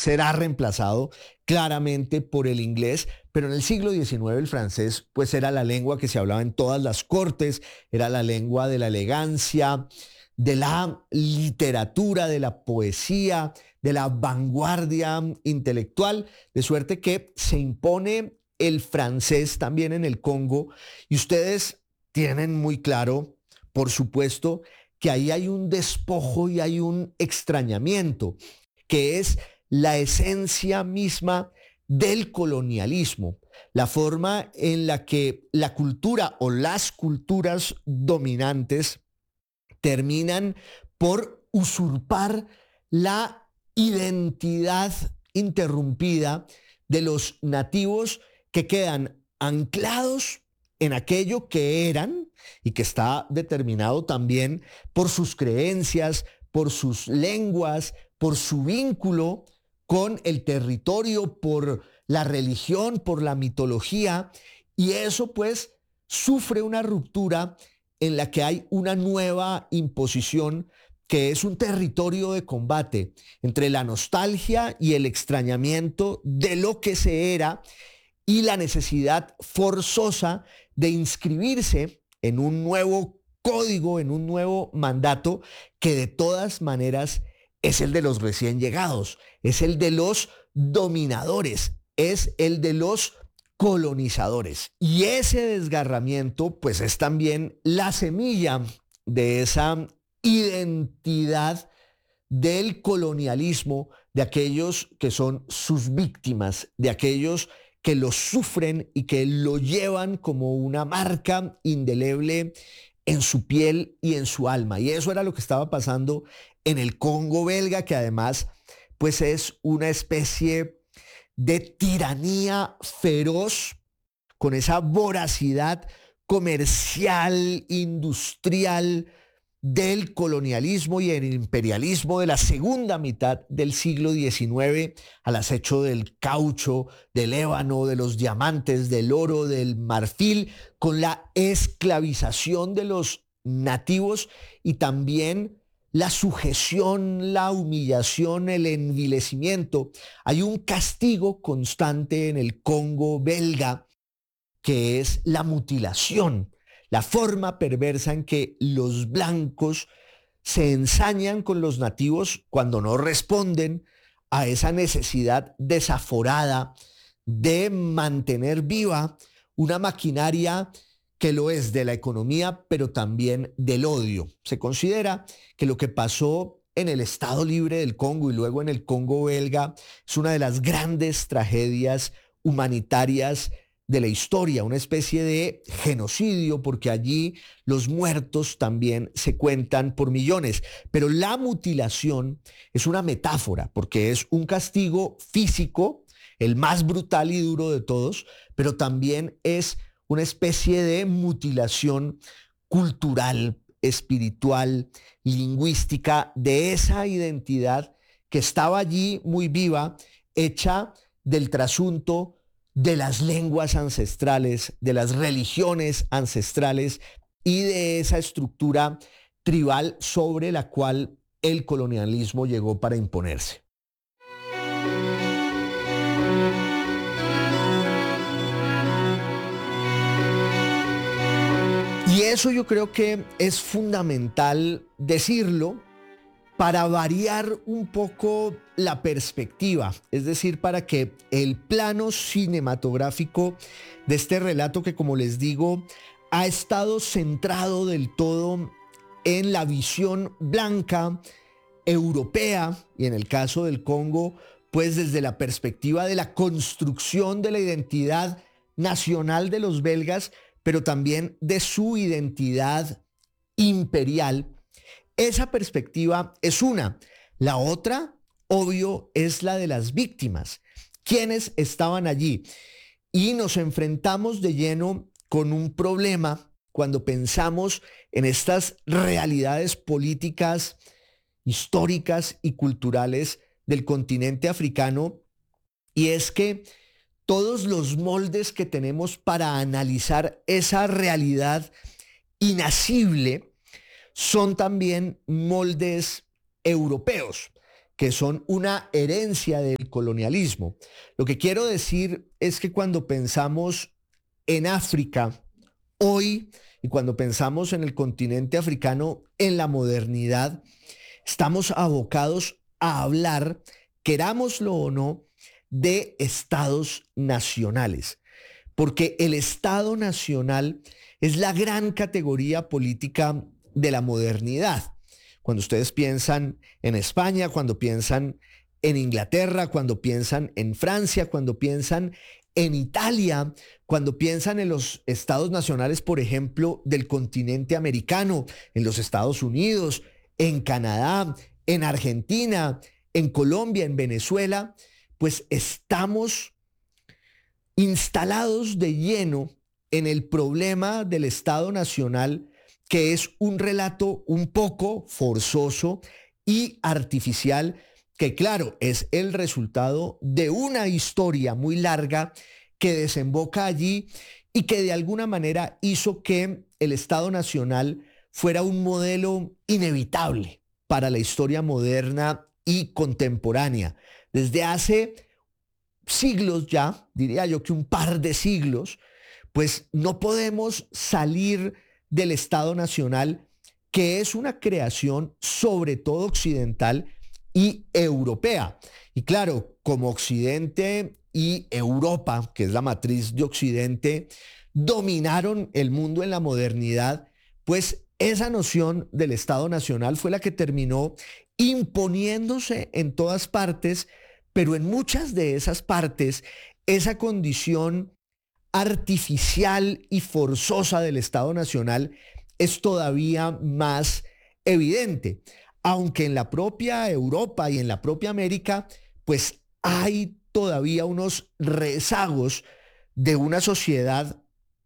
será reemplazado claramente por el inglés, pero en el siglo XIX el francés pues era la lengua que se hablaba en todas las cortes, era la lengua de la elegancia, de la literatura, de la poesía, de la vanguardia intelectual, de suerte que se impone el francés también en el Congo y ustedes tienen muy claro, por supuesto, que ahí hay un despojo y hay un extrañamiento, que es la esencia misma del colonialismo, la forma en la que la cultura o las culturas dominantes terminan por usurpar la identidad interrumpida de los nativos que quedan anclados en aquello que eran y que está determinado también por sus creencias, por sus lenguas, por su vínculo con el territorio, por la religión, por la mitología, y eso pues sufre una ruptura en la que hay una nueva imposición que es un territorio de combate entre la nostalgia y el extrañamiento de lo que se era y la necesidad forzosa de inscribirse en un nuevo código, en un nuevo mandato que de todas maneras es el de los recién llegados, es el de los dominadores, es el de los colonizadores. Y ese desgarramiento pues es también la semilla de esa identidad del colonialismo, de aquellos que son sus víctimas, de aquellos que lo sufren y que lo llevan como una marca indeleble en su piel y en su alma. Y eso era lo que estaba pasando en el Congo belga, que además pues es una especie de tiranía feroz con esa voracidad comercial, industrial del colonialismo y el imperialismo de la segunda mitad del siglo XIX, al acecho del caucho, del ébano, de los diamantes, del oro, del marfil, con la esclavización de los nativos y también la sujeción, la humillación, el envilecimiento. Hay un castigo constante en el Congo belga que es la mutilación, la forma perversa en que los blancos se ensañan con los nativos cuando no responden a esa necesidad desaforada de mantener viva una maquinaria que lo es de la economía, pero también del odio. Se considera que lo que pasó en el Estado Libre del Congo y luego en el Congo belga es una de las grandes tragedias humanitarias de la historia, una especie de genocidio, porque allí los muertos también se cuentan por millones. Pero la mutilación es una metáfora, porque es un castigo físico, el más brutal y duro de todos, pero también es una especie de mutilación cultural, espiritual, lingüística, de esa identidad que estaba allí muy viva, hecha del trasunto de las lenguas ancestrales, de las religiones ancestrales y de esa estructura tribal sobre la cual el colonialismo llegó para imponerse. Y eso yo creo que es fundamental decirlo para variar un poco la perspectiva, es decir, para que el plano cinematográfico de este relato, que como les digo, ha estado centrado del todo en la visión blanca, europea, y en el caso del Congo, pues desde la perspectiva de la construcción de la identidad nacional de los belgas, pero también de su identidad imperial. Esa perspectiva es una. La otra, obvio, es la de las víctimas. ¿Quiénes estaban allí? Y nos enfrentamos de lleno con un problema cuando pensamos en estas realidades políticas, históricas y culturales del continente africano, y es que todos los moldes que tenemos para analizar esa realidad inasible son también moldes europeos. que son una herencia del colonialismo. Lo que quiero decir es que cuando pensamos en África hoy y cuando pensamos en el continente africano en la modernidad, estamos abocados a hablar, querámoslo o no, de estados nacionales, porque el Estado nacional es la gran categoría política de la modernidad. Cuando ustedes piensan en España, cuando piensan en Inglaterra, cuando piensan en Francia, cuando piensan en Italia, cuando piensan en los estados nacionales, por ejemplo, del continente americano, en los Estados Unidos, en Canadá, en Argentina, en Colombia, en Venezuela, pues estamos instalados de lleno en el problema del Estado Nacional, que es un relato un poco forzoso y artificial, que claro, es el resultado de una historia muy larga que desemboca allí y que de alguna manera hizo que el Estado Nacional fuera un modelo inevitable para la historia moderna y contemporánea. Desde hace siglos ya, diría yo que un par de siglos, pues no podemos salir del Estado Nacional, que es una creación sobre todo occidental y europea. Y claro, como Occidente y Europa, que es la matriz de Occidente, dominaron el mundo en la modernidad, pues esa noción del Estado Nacional fue la que terminó imponiéndose en todas partes, pero en muchas de esas partes, esa condición artificial y forzosa del Estado Nacional es todavía más evidente, aunque en la propia Europa y en la propia América, pues hay todavía unos rezagos de una sociedad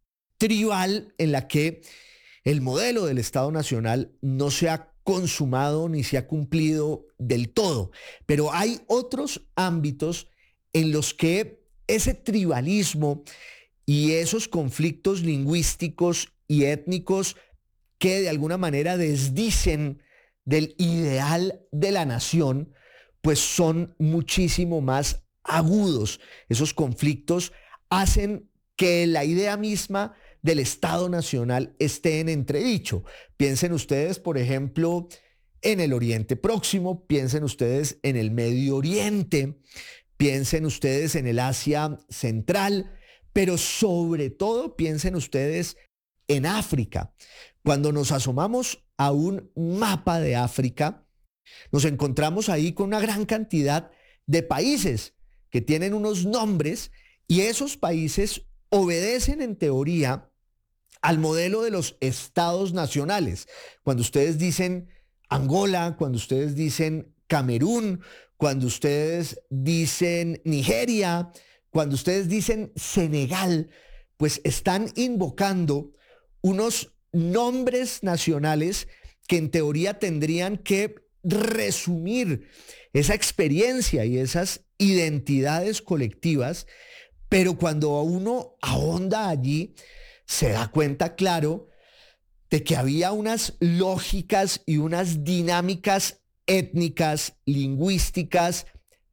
tribal en la que el modelo del Estado Nacional no se ha consumado ni se ha cumplido del todo. Pero hay otros ámbitos en los que ese tribalismo y esos conflictos lingüísticos y étnicos que de alguna manera desdicen del ideal de la nación, pues son muchísimo más agudos. Esos conflictos hacen que la idea misma del Estado Nacional esté en entredicho. Piensen ustedes, por ejemplo, en el Oriente Próximo, piensen ustedes en el Medio Oriente, piensen ustedes en el Asia Central, pero sobre todo piensen ustedes en África. Cuando nos asomamos a un mapa de África, nos encontramos ahí con una gran cantidad de países que tienen unos nombres y esos países obedecen en teoría al modelo de los estados nacionales. Cuando ustedes dicen Angola, cuando ustedes dicen Camerún, cuando ustedes dicen Nigeria, cuando ustedes dicen Senegal, pues están invocando unos nombres nacionales que en teoría tendrían que resumir esa experiencia y esas identidades colectivas, pero cuando uno ahonda allí, se da cuenta, claro, de que había unas lógicas y unas dinámicas étnicas, lingüísticas,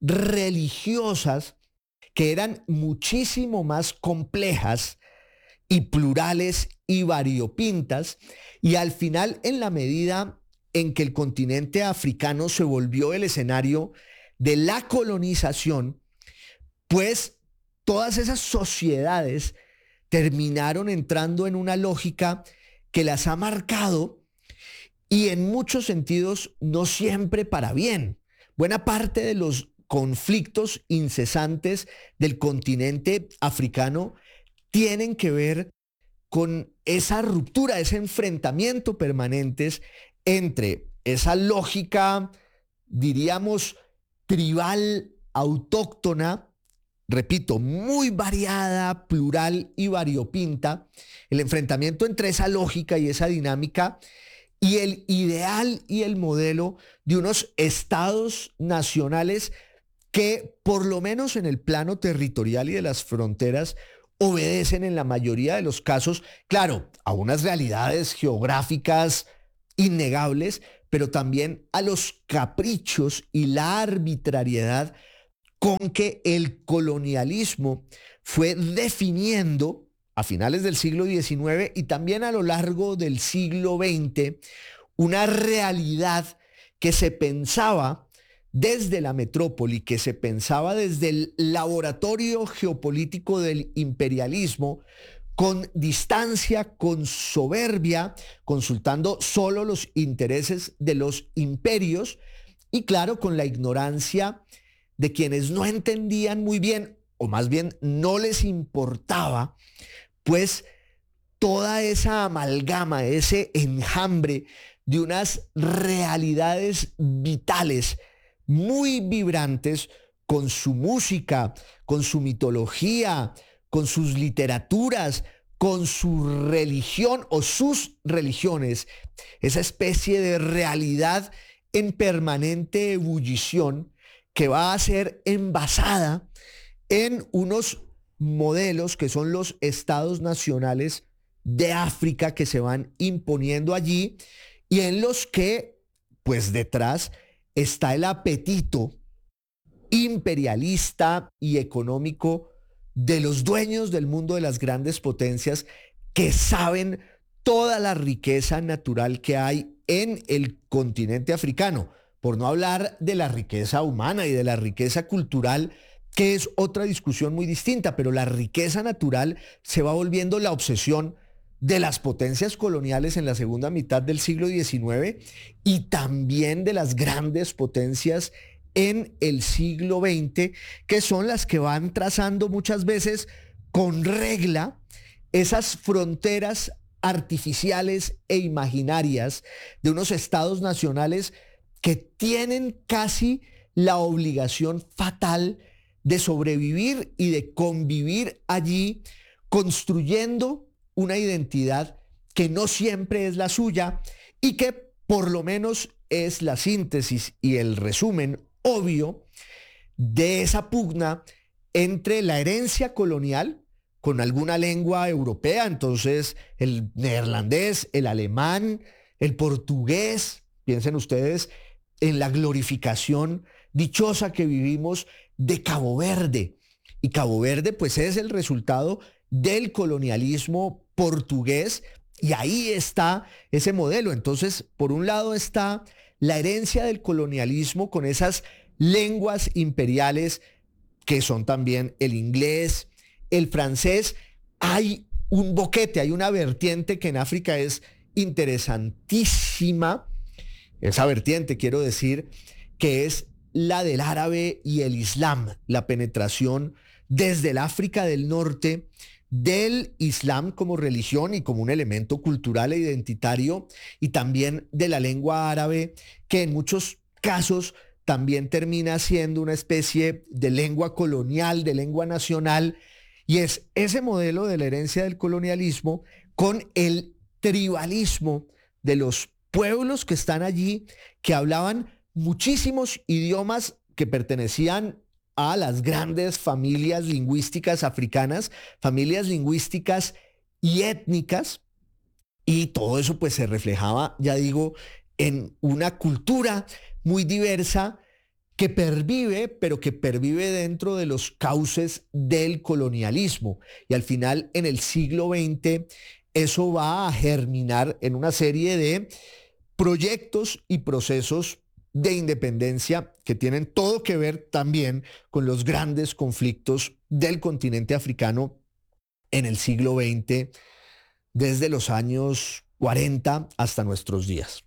religiosas, que eran muchísimo más complejas y plurales y variopintas, y al final, en la medida en que el continente africano se volvió el escenario de la colonización, pues todas esas sociedades terminaron entrando en una lógica que las ha marcado y en muchos sentidos no siempre para bien. Buena parte de los conflictos incesantes del continente africano tienen que ver con esa ruptura, ese enfrentamiento permanentes entre esa lógica, diríamos, tribal, autóctona, repito, muy variada, plural y variopinta, el enfrentamiento entre esa lógica y esa dinámica y el ideal y el modelo de unos estados nacionales que, por lo menos en el plano territorial y de las fronteras, obedecen en la mayoría de los casos, claro, a unas realidades geográficas innegables, pero también a los caprichos y la arbitrariedad con que el colonialismo fue definiendo a finales del siglo XIX y también a lo largo del siglo XX una realidad que se pensaba desde la metrópoli, que se pensaba desde el laboratorio geopolítico del imperialismo, con distancia, con soberbia, consultando solo los intereses de los imperios y claro, con la ignorancia de quienes no entendían muy bien, o más bien no les importaba, pues toda esa amalgama, ese enjambre de unas realidades vitales muy vibrantes con su música, con su mitología, con sus literaturas, con su religión o sus religiones, esa especie de realidad en permanente ebullición que va a ser envasada en unos modelos que son los estados nacionales de África que se van imponiendo allí y en los que, pues detrás, está el apetito imperialista y económico de los dueños del mundo de las grandes potencias que saben toda la riqueza natural que hay en el continente africano, por no hablar de la riqueza humana y de la riqueza cultural, que es otra discusión muy distinta, pero la riqueza natural se va volviendo la obsesión de las potencias coloniales en la segunda mitad del siglo XIX y también de las grandes potencias en el siglo XX, que son las que van trazando muchas veces con regla esas fronteras artificiales e imaginarias de unos estados nacionales que tienen casi la obligación fatal de sobrevivir y de convivir allí, construyendo una identidad que no siempre es la suya y que por lo menos es la síntesis y el resumen obvio de esa pugna entre la herencia colonial con alguna lengua europea, entonces el neerlandés, el alemán, el portugués, piensen ustedes en la glorificación dichosa que vivimos de Cabo Verde. Y Cabo Verde pues es el resultado del colonialismo portugués y ahí está ese modelo. Entonces, por un lado está la herencia del colonialismo con esas lenguas imperiales que son también el inglés, el francés. Hay un boquete, hay una vertiente que en África es interesantísima. Esa vertiente, quiero decir, que es la del árabe y el islam, la penetración desde el África del Norte del islam como religión y como un elemento cultural e identitario, y también de la lengua árabe, que en muchos casos también termina siendo una especie de lengua colonial, de lengua nacional, y es ese modelo de la herencia del colonialismo con el tribalismo de los pueblos que están allí, que hablaban muchísimos idiomas que pertenecían a las grandes familias lingüísticas africanas, familias lingüísticas y étnicas, y todo eso pues se reflejaba, ya digo, en una cultura muy diversa que pervive, pero que pervive dentro de los cauces del colonialismo. Y al final, en el siglo XX, eso va a germinar en una serie de proyectos y procesos de independencia que tienen todo que ver también con los grandes conflictos del continente africano en el siglo XX, desde los años 40 hasta nuestros días.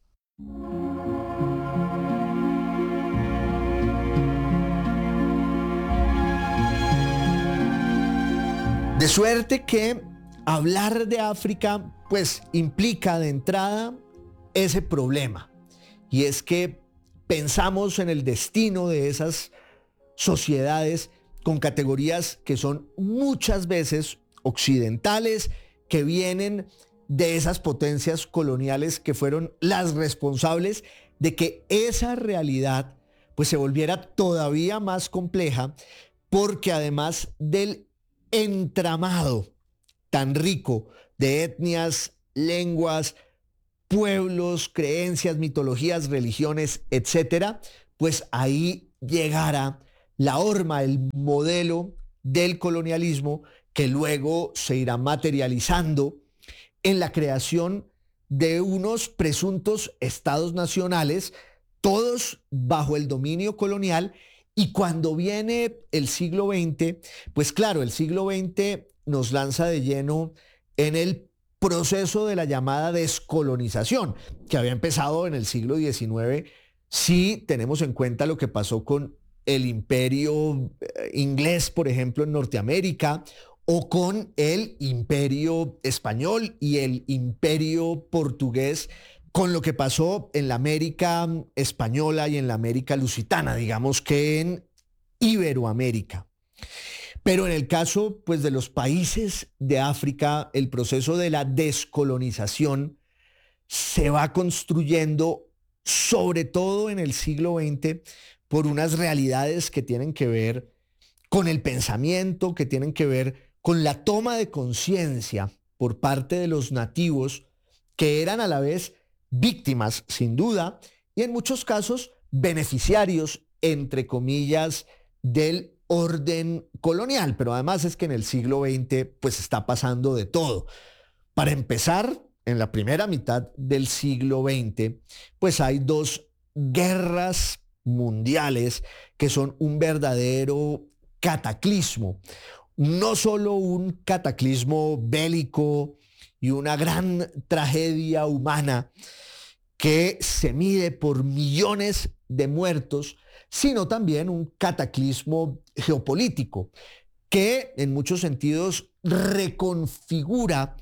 De suerte que hablar de África pues implica de entrada ese problema, y es que pensamos en el destino de esas sociedades con categorías que son muchas veces occidentales, que vienen de esas potencias coloniales que fueron las responsables de que esa realidad pues se volviera todavía más compleja, porque además del entramado tan rico de etnias, lenguas, pueblos, creencias, mitologías, religiones, etcétera, pues ahí llegara la horma, el modelo del colonialismo que luego se irá materializando en la creación de unos presuntos estados nacionales, todos bajo el dominio colonial. Y cuando viene el siglo XX, pues claro, el siglo XX nos lanza de lleno en el proceso de la llamada descolonización, que había empezado en el siglo XIX, si tenemos en cuenta lo que pasó con el imperio inglés, por ejemplo, en Norteamérica, o con el imperio español y el imperio portugués, con lo que pasó en la América española y en la América lusitana, digamos que en Iberoamérica. Pero en el caso, pues, de los países de África, el proceso de la descolonización se va construyendo, sobre todo en el siglo XX, por unas realidades que tienen que ver con el pensamiento, que tienen que ver con la toma de conciencia por parte de los nativos, que eran a la vez víctimas, sin duda, y en muchos casos beneficiarios, entre comillas, del orden colonial. Pero además es que en el siglo XX pues está pasando de todo. Para empezar, en la primera mitad del siglo XX, pues hay dos guerras mundiales que son un verdadero cataclismo. No solo un cataclismo bélico y una gran tragedia humana que se mide por millones de muertos, sino también un cataclismo geopolítico que en muchos sentidos reconfigura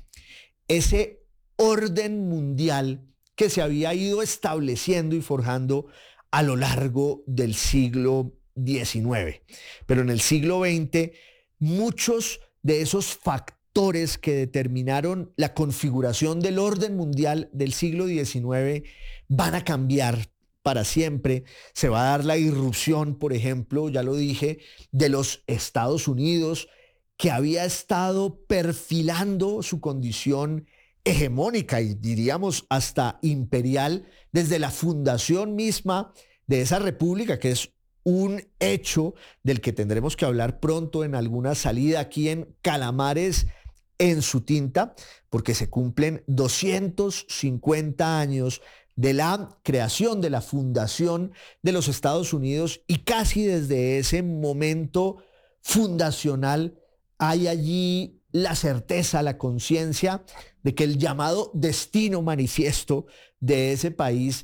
ese orden mundial que se había ido estableciendo y forjando a lo largo del siglo XIX. Pero en el siglo XX, muchos de esos factores que determinaron la configuración del orden mundial del siglo XIX van a cambiar para siempre. Se va a dar la irrupción, por ejemplo, ya lo dije, de los Estados Unidos, que había estado perfilando su condición hegemónica y diríamos hasta imperial desde la fundación misma de esa república, que es un hecho del que tendremos que hablar pronto en alguna salida aquí en Calamares en su tinta, porque se cumplen 250 años de la creación, de la fundación de los Estados Unidos, y casi desde ese momento fundacional hay allí la certeza, la conciencia de que el llamado destino manifiesto de ese país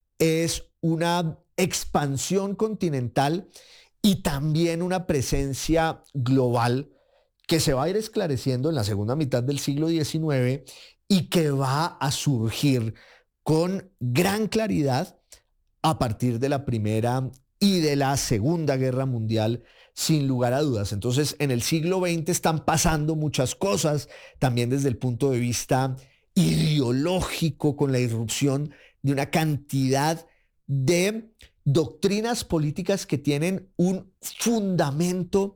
es una expansión continental y también una presencia global que se va a ir esclareciendo en la segunda mitad del siglo XIX y que va a surgir con gran claridad a partir de la Primera y de la Segunda Guerra Mundial, sin lugar a dudas. Entonces, en el siglo XX están pasando muchas cosas, también desde el punto de vista ideológico, con la irrupción de una cantidad de doctrinas políticas que tienen un fundamento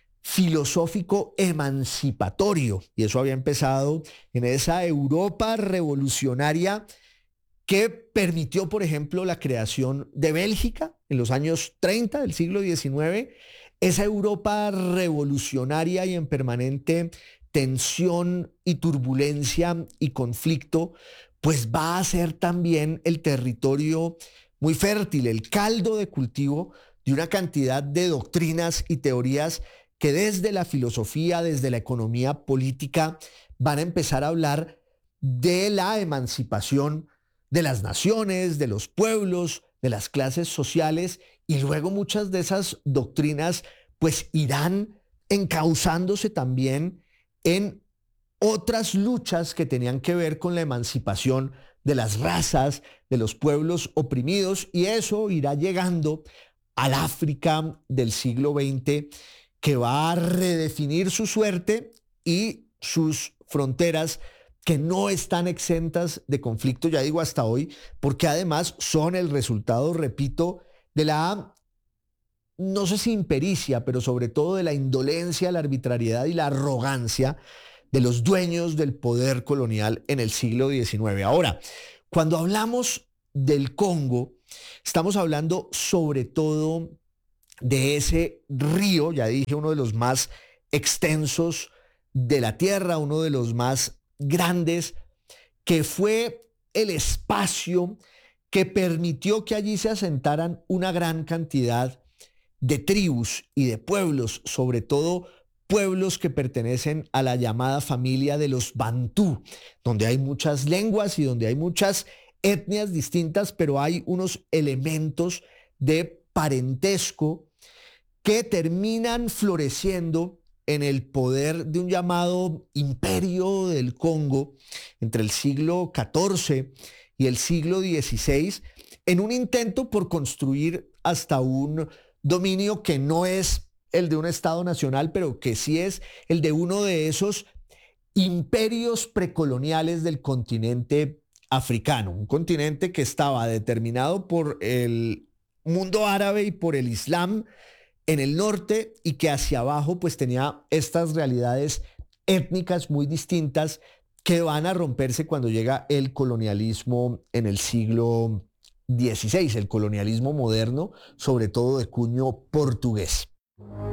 filosófico emancipatorio. Y eso había empezado en esa Europa revolucionaria que permitió, por ejemplo, la creación de Bélgica en los años 30 del siglo XIX. Esa Europa revolucionaria y en permanente tensión y turbulencia y conflicto, pues va a ser también el territorio muy fértil, el caldo de cultivo de una cantidad de doctrinas y teorías que desde la filosofía, desde la economía política, van a empezar a hablar de la emancipación de las naciones, de los pueblos, de las clases sociales, y luego muchas de esas doctrinas pues irán encauzándose también en otras luchas que tenían que ver con la emancipación de las razas, de los pueblos oprimidos, y eso irá llegando al África del siglo XX, que va a redefinir su suerte y sus fronteras, que no están exentas de conflicto, ya digo hasta hoy, porque además son el resultado, repito, de la, no sé si impericia, pero sobre todo de la indolencia, la arbitrariedad y la arrogancia de los dueños del poder colonial en el siglo XIX. Ahora, Cuando hablamos del Congo, estamos hablando sobre todo de ese río, ya dije, uno de los más extensos de la tierra, uno de los más grandes, que fue el espacio que permitió que allí se asentaran una gran cantidad de tribus y de pueblos, sobre todo pueblos que pertenecen a la llamada familia de los Bantú, donde hay muchas lenguas y donde hay muchas etnias distintas, pero hay unos elementos de parentesco que terminan floreciendo en el poder de un llamado imperio del Congo entre el siglo XIV y el siglo XVI, en un intento por construir hasta un dominio que no es el de un Estado nacional, pero que sí es el de uno de esos imperios precoloniales del continente africano, un continente que estaba determinado por el mundo árabe y por el Islam en el norte y que hacia abajo pues tenía estas realidades étnicas muy distintas que van a romperse cuando llega el colonialismo en el siglo XVI, el colonialismo moderno, sobre todo de cuño portugués.